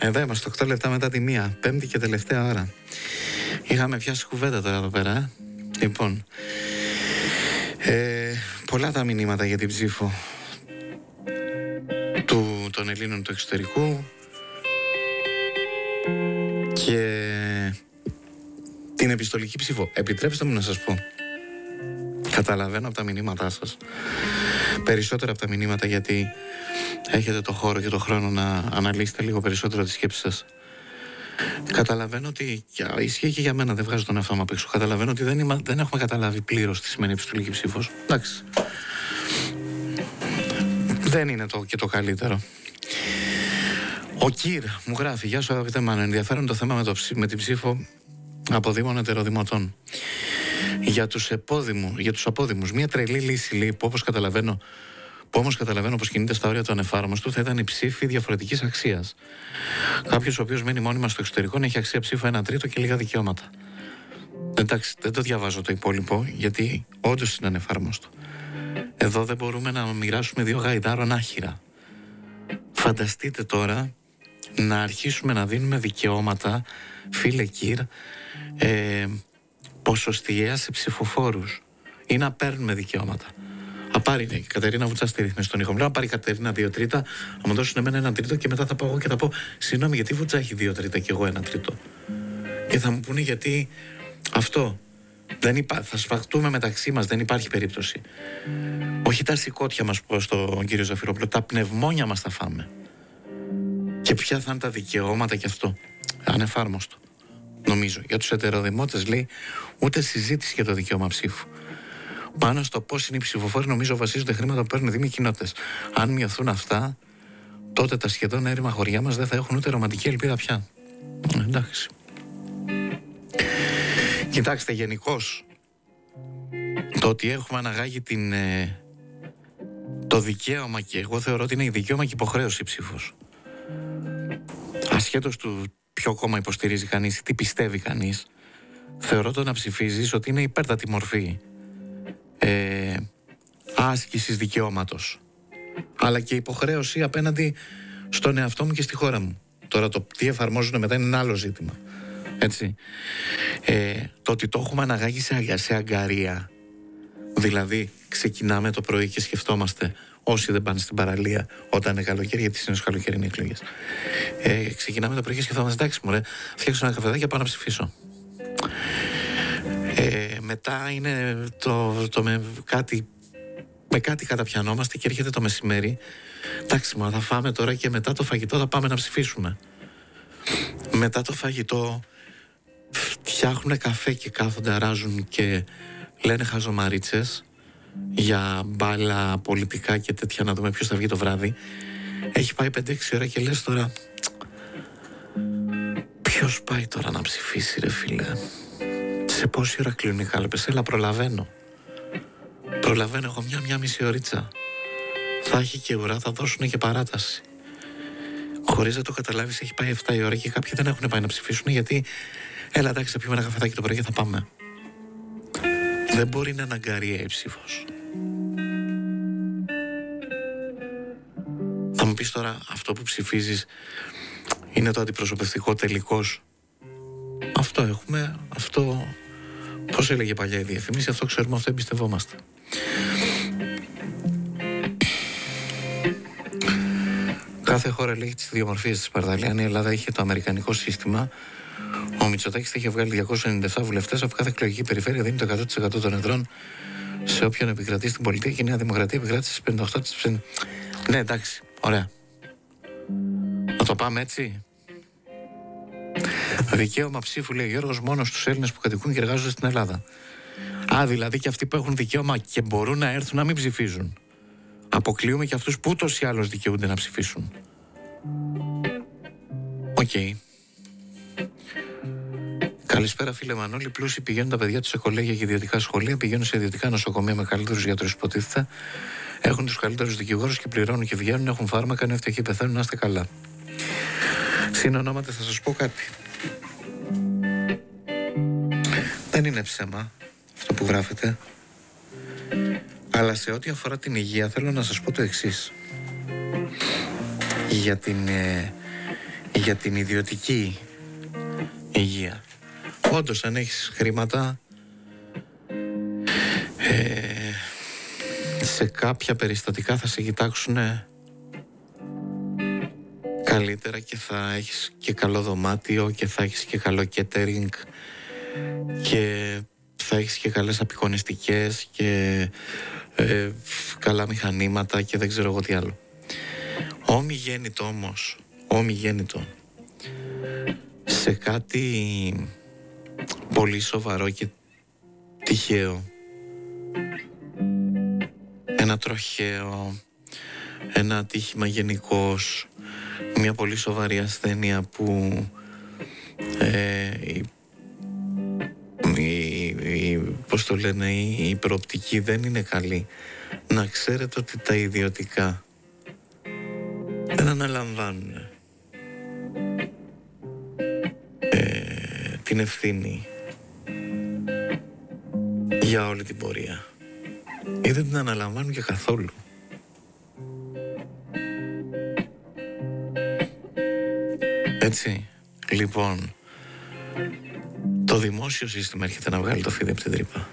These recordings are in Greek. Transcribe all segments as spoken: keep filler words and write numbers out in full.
Εδώ είμαστε, οκτώ λεπτά μετά τη μία, πέμπτη και τελευταία ώρα. Είχαμε πιάσει κουβέντα τώρα εδώ πέρα. Ε? Λοιπόν, ε, πολλά τα μηνύματα για την ψήφο του, των Ελλήνων του εξωτερικού και την επιστολική ψήφο. Επιτρέψτε μου να σας πω, καταλαβαίνω από τα μηνύματά σας, περισσότερα από τα μηνύματα, γιατί έχετε το χώρο και το χρόνο να αναλύσετε λίγο περισσότερο τη σκέψη σας. Καταλαβαίνω ότι, ισχύει και για μένα, δεν βγάζω τον εαυτό μου απ' έξω, καταλαβαίνω ότι δεν, είμα, δεν έχουμε καταλάβει πλήρως τι σημαίνει επιστολική ψήφος. Εντάξει, δεν είναι το, και το καλύτερο. Ο Κυρ μου γράφει: γεια σου αγαπητέ Μάνο, ενδιαφέρον το θέμα με, το, με την ψήφο αποδήμων ετεροδημοτών. Για τους, επόδημου, για τους απόδημους, μια τρελή λύση, λέει, που όπως καταλαβαίνω, που όμως καταλαβαίνω πως κινείται στα όρια του ανεφάρμοστου, θα ήταν η ψήφη διαφορετικής αξίας. Κάποιος ο οποίος μένει μόνιμα στο εξωτερικό να έχει αξία ψήφου ένα τρίτο και λίγα δικαιώματα. Εντάξει, δεν το διαβάζω το υπόλοιπο, γιατί όντως είναι ανεφάρμοστο. Εδώ δεν μπορούμε να μοιράσουμε δύο γαϊδάρων άχυρα. Φανταστείτε τώρα να αρχίσουμε να δίνουμε δικαιώματα, φίλε Κυρ, ε, ποσοστιαία σε ψηφοφόρους ή να παίρνουμε δικαιώματα. Α πάρει ναι, η Κατερίνα Βουτσά στη ρύθμιση των ήχων. Να πάρει η Κατερίνα δύο τρίτα, να μου δώσουν εμένα ένα τρίτο και μετά θα πάω εγώ και θα πω: συγγνώμη, γιατί η Βουτσά έχει δύο τρίτα και εγώ ένα τρίτο. Και θα μου πούνε γιατί αυτό. Δεν υπά... Θα σφαχτούμε μεταξύ μας, δεν υπάρχει περίπτωση. Όχι τα σηκώτια μας, πω στον κύριο Ζαφυρόπουλο, τα πνευμόνια μας θα φάμε. Και ποια θα είναι τα δικαιώματα και αυτό. Ανεφάρμοστο. Νομίζω. Για τους ετεροδημότες, λέει, ούτε συζήτηση για το δικαίωμα ψήφου. Πάνω στο πώς είναι οι ψηφοφόροι, νομίζω βασίζονται χρήματα που παίρνουν δήμοι κοινότητες. Αν μειωθούν αυτά, τότε τα σχεδόν έρημα χωριά μας δεν θα έχουν ούτε ρομαντική ελπίδα πια. Ε, εντάξει. Κοιτάξτε, γενικώς, το ότι έχουμε αναγάγει την, ε, το δικαίωμα, και εγώ θεωρώ ότι είναι η δικαίωμα και υποχρέωση ψήφος. Ασχέτως του ποιο κόμμα υποστηρίζει κανείς ή τι πιστεύει κανείς, θεωρώ το να ψηφίζεις ότι είναι υπέρτατη μορφή ε, άσκησης δικαιώματος, αλλά και υποχρέωση απέναντι στον εαυτό μου και στη χώρα μου. Τώρα το τι εφαρμόζουν μετά είναι ένα άλλο ζήτημα. Έτσι. Ε, το ότι το έχουμε αναγάγει σε, σε αγκαρία, δηλαδή ξεκινάμε το πρωί και σκεφτόμαστε, όσοι δεν πάνε στην παραλία όταν είναι καλοκαίρι, γιατί συνήθως καλοκαίρι είναι εκλογές, ε, ξεκινάμε το πρωί και σκεφτόμαστε: εντάξει μωρέ, φτιάξω ένα καφεδάκι και πάω να ψηφίσω. Ε, μετά είναι το, το με κάτι με κάτι καταπιανόμαστε και έρχεται το μεσημέρι. Εντάξει, μα θα φάμε τώρα και μετά το φαγητό θα πάμε να ψηφίσουμε. Μετά το φαγητό φτιάχνουν καφέ και κάθονται, αράζουν και λένε χαζομαρίτσες για μπάλα πολιτικά και τέτοια, να δούμε ποιος θα βγει το βράδυ. Έχει πάει πέντε έξι ώρα και λες τώρα, ποιος πάει τώρα να ψηφίσει ρε φίλε? Σε πόση ώρα κλείνουν οι κάλπες? Έλα, προλαβαίνω. Προλαβαίνω εγώ μια μια μισή ωρίτσα. Θα έχει και ουρά, θα δώσουν και παράταση. Χωρίς να το καταλάβεις, έχει πάει εφτά η ώρα και κάποιοι δεν έχουν πάει να ψηφίσουν, γιατί έλα εντάξει, θα πιούμε ένα καφεδάκι το πρωί και θα πάμε. Δεν μπορεί να είναι αγκαρία η ψήφος. Θα μου πεις τώρα, αυτό που ψηφίζεις είναι το αντιπροσωπευτικό τελικώς? Αυτό έχουμε, αυτό, πώς έλεγε παλιά η διαφήμιση, αυτό ξέρουμε, αυτό εμπιστευόμαστε. Κάθε χώρα λέγει τις ιδιομορφίες της, Παρταλή. Αν η Ελλάδα είχε το αμερικανικό σύστημα, ο Μητσοτάκης θα είχε βγάλει διακόσιους ενενήντα επτά βουλευτές, αφού κάθε εκλογική περιφέρεια δίνει το εκατό τοις εκατό των εδρών σε όποιον επικρατεί στην πολιτεία, και η Νέα Δημοκρατία επικράτησε στις πενήντα οκτώ τοις εκατό. Ναι, εντάξει, ωραία. Να το πάμε έτσι. Δικαίωμα ψήφου, λέει ο Γιώργος, μόνο στους Έλληνες που κατοικούν και εργάζονται στην Ελλάδα. Α, δηλαδή και αυτοί που έχουν δικαίωμα και μπορούν να έρθουν να μην ψηφίζουν. Αποκλείουμε και αυτούς που ούτως ή άλλως δικαιούνται να ψηφίσουν. Οκ. Okay. Καλησπέρα φίλε Μανώλη. Πλούσιοι πηγαίνουν τα παιδιά τους σε κολέγια και ιδιωτικά σχολεία, πηγαίνουν σε ιδιωτικά νοσοκομεία με καλύτερους γιατρούς, υποτίθεται. Έχουν τους καλύτερους δικηγόρους και πληρώνουν και βγαίνουν, έχουν φάρμακα, είναι ευτυχοί, πεθαίνουν, να είστε καλά. Συνονόματι, θα σας πω κάτι. Δεν είναι ψέμα αυτό που γράφετε, αλλά σε ό,τι αφορά την υγεία θέλω να σας πω το εξής. Για την ε, για την ιδιωτική υγεία. Όντως, αν έχεις χρήματα, ε, σε κάποια περιστατικά θα σε κοιτάξουν καλύτερα και θα έχεις και καλό δωμάτιο και θα έχεις και καλό catering και θα έχεις και καλές απεικονιστικές και ε, καλά μηχανήματα και δεν ξέρω εγώ τι άλλο. Όμοι γέννητο όμως, όμοι γέννητο σε κάτι πολύ σοβαρό και τυχαίο, ένα τροχαίο, ένα ατύχημα γενικώς, μια πολύ σοβαρή ασθένεια που ε, η, η, η, πώς το λένε, η, η προοπτική δεν είναι καλή, να ξέρετε ότι τα ιδιωτικά δεν αναλαμβάνουν ε, την ευθύνη για όλη την πορεία ή δεν την αναλαμβάνουν και καθόλου. Έτσι, λοιπόν, το δημόσιο σύστημα έρχεται να βγάλει το φίδι από την τρύπα.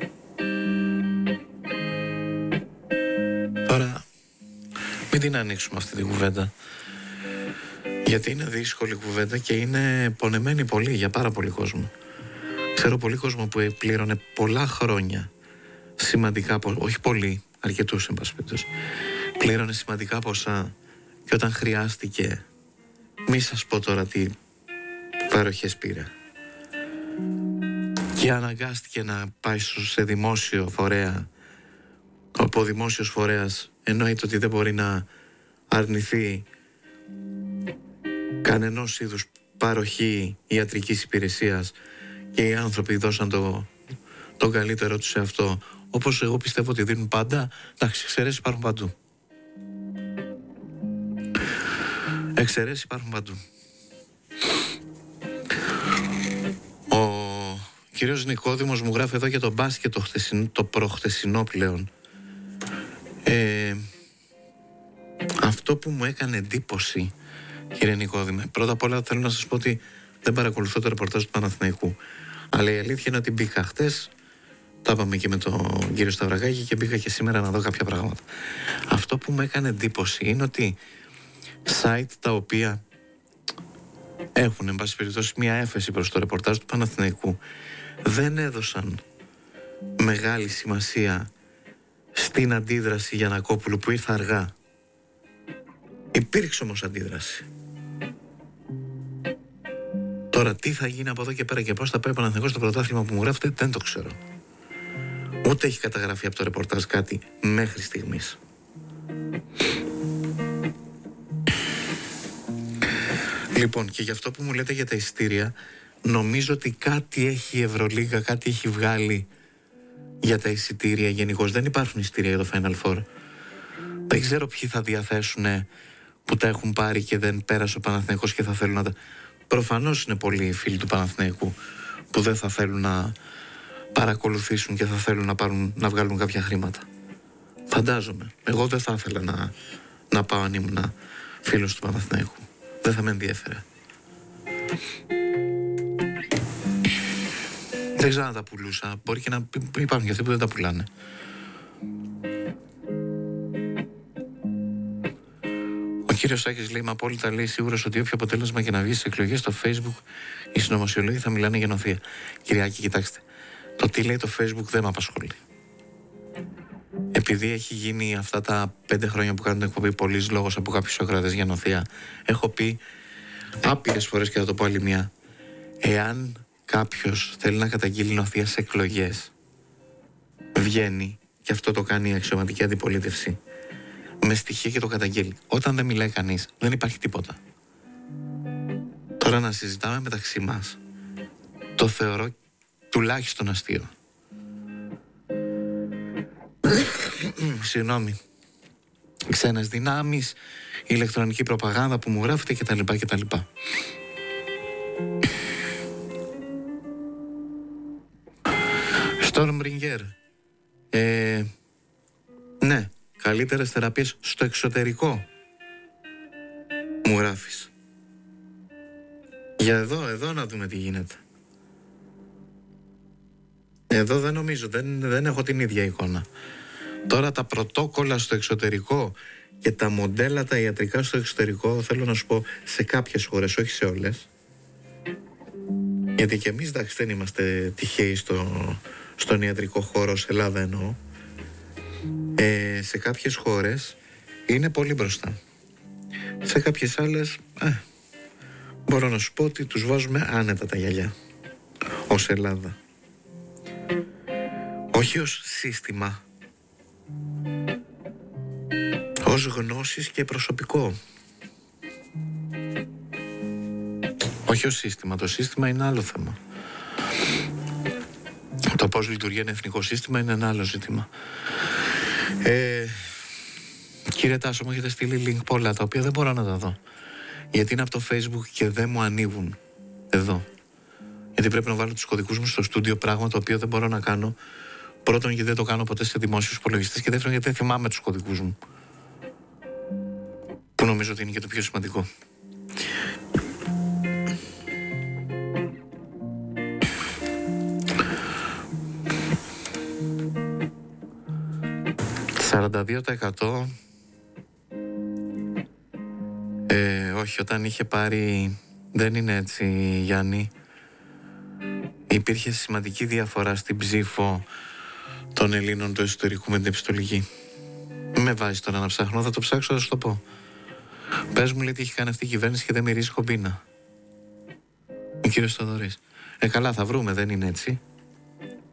Τώρα, μην την ανοίξουμε αυτή την κουβέντα, γιατί είναι δύσκολη κουβέντα και είναι πονεμένη πολύ για πάρα πολύ κόσμο. Ξέρω πολύ κόσμο που πλήρωνε πολλά χρόνια σημαντικά, όχι πολύ, αρκετούς εν πάση περιπτώσει, πλήρωνε σημαντικά ποσά και όταν χρειάστηκε, μη σας πω τώρα τι παροχές πήρε, και αναγκάστηκε να πάει σε δημόσιο φορέα, όπου ο δημόσιος φορέας εννοείται ότι δεν μπορεί να αρνηθεί κανενός είδους παροχή ιατρικής υπηρεσίας και οι άνθρωποι δώσαν το, το καλύτερο τους σε αυτό, όπως εγώ πιστεύω ότι δίνουν πάντα. Εντάξει, εξαιρέσεις υπάρχουν παντού. Εξαιρέσεις υπάρχουν παντού. Ο κύριος Νικόδημος μου γράφει εδώ για το μπάσκετ το, χτεσιν, το προχτεσινό πλέον. Ε, αυτό που μου έκανε εντύπωση, κύριε Νικόδημε, πρώτα απ' όλα θέλω να σας πω ότι δεν παρακολουθώ το ρεπορτάζ του Παναθηναϊκού, αλλά η αλήθεια είναι ότι μπήκα χτες, τα είπαμε και με τον κύριο Σταυρακάκη, και μπήκα και σήμερα να δω κάποια πράγματα. Αυτό που μου έκανε εντύπωση είναι ότι site τα οποία έχουν εν πάση περιπτώσει μια έφεση προς το ρεπορτάζ του Παναθηναϊκού δεν έδωσαν μεγάλη σημασία στην αντίδραση Γιαννακόπουλου που ήρθε αργά. Υπήρξε όμως αντίδραση. Τώρα τι θα γίνει από εδώ και πέρα και πώς θα πάει ο Παναθηναϊκός στο πρωτάθλημα που μου γράφετε δεν το ξέρω. Ούτε έχει καταγραφεί από το ρεπορτάζ κάτι μέχρι στιγμής. Λοιπόν, και γι' αυτό που μου λέτε για τα εισιτήρια, νομίζω ότι κάτι έχει η Ευρωλίγα, κάτι έχει βγάλει για τα εισιτήρια γενικώς. Δεν υπάρχουν εισιτήρια για το Final Four. Δεν ξέρω ποιοι θα διαθέσουν που τα έχουν πάρει και δεν πέρασε ο Παναθηναϊκός και θα θέλουν να τα... Προφανώς είναι πολλοί φίλοι του Παναθηναϊκού που δεν θα θέλουν να παρακολουθήσουν και θα θέλουν να, πάρουν, να βγάλουν κάποια χρήματα. Φαντάζομαι. Εγώ δεν θα ήθελα να, να πάω αν ήμουν φίλος του Παναθηναϊκού. Δεν θα με ενδιέφερε. Δεν ξέρω να τα πουλούσα. Μπορεί και να υπάρχουν και αυτοί που δεν τα πουλάνε. Ο κύριος Σάκης λέει: Μα απόλυτα, λέει, σίγουρος ότι όποιο αποτέλεσμα και να βγει στις εκλογές στο Facebook, οι συνωμοσιολόγοι θα μιλάνε για νοθεία. Κυριάκη, κοιτάξτε. Το τι λέει το Facebook δεν με απασχολεί. Επειδή έχει γίνει αυτά τα πέντε χρόνια που κάνουν την εκπομπή πολλής λόγος από κάποιους ακροατές για νοθεία, έχω πει άπειρες φορές και θα το πω άλλη μια. Εάν κάποιος θέλει να καταγγείλει νοθεία σε εκλογές, βγαίνει, και αυτό το κάνει η αξιωματική αντιπολίτευση, με στοιχεία και το καταγγέλει. Όταν δεν μιλάει κανείς, δεν υπάρχει τίποτα. Τώρα να συζητάμε μεταξύ μας, το θεωρώ τουλάχιστον αστείο. Συγγνώμη. Ξένες δυνάμεις, ηλεκτρονική προπαγάνδα που μου γράφετε κτλ. κτλ. Stormbringer. Ε, ναι, καλύτερες θεραπείες στο εξωτερικό, μου γράφεις. Για εδώ, εδώ να δούμε τι γίνεται. Εδώ δεν νομίζω, δεν, δεν έχω την ίδια εικόνα. Τώρα τα πρωτόκολλα στο εξωτερικό και τα μοντέλα τα ιατρικά στο εξωτερικό, θέλω να σου πω, σε κάποιες χώρες, όχι σε όλες. Γιατί και εμείς, εντάξει, δεν είμαστε τυχαίοι στο, στον ιατρικό χώρο, σε Ελλάδα εννοώ. Ε, σε κάποιες χώρες είναι πολύ μπροστά. Σε κάποιες άλλες, ε, μπορώ να σου πω ότι τους βάζουμε άνετα τα γυαλιά. Ως Ελλάδα. Όχι ως σύστημα. Ως γνώσεις και προσωπικό. Όχι ως σύστημα. Το σύστημα είναι άλλο θέμα. Το πώς λειτουργεί ένα εθνικό σύστημα είναι ένα άλλο ζήτημα. Ε, κύριε Τάσο, μου έχετε στείλει link πολλά, τα οποία δεν μπορώ να τα δω. Γιατί είναι από το Facebook και δεν μου ανοίγουν εδώ. Γιατί πρέπει να βάλω τους κωδικούς μου στο στούντιο, πράγμα το οποίο δεν μπορώ να κάνω. Πρώτον, γιατί δεν το κάνω ποτέ σε δημόσιους υπολογιστές, και δεύτερον, γιατί δεν θυμάμαι τους κωδικούς μου. Που νομίζω ότι είναι και το πιο σημαντικό. σαράντα δύο τοις εκατό ε, όχι, όταν είχε πάρει, δεν είναι έτσι, Γιάννη. Υπήρχε σημαντική διαφορά στην ψήφο των Ελλήνων του εσωτερικού με την επιστολική. Μην με βάζεις τώρα να ψάχνω, θα το ψάξω, θα σου το πω. Πες μου, λέει, τι έχει κάνει αυτή η κυβέρνηση και δεν μυρίζει κομπίνα. Ο κύριος Θοδωρής. Ε, καλά, θα βρούμε, δεν είναι έτσι.